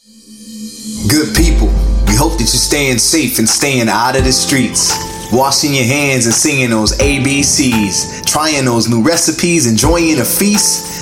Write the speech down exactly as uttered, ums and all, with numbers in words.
Good people, we hope that you're staying safe and staying out of the streets. Washing your hands and singing those A B Cs. Trying those new recipes, enjoying a feast.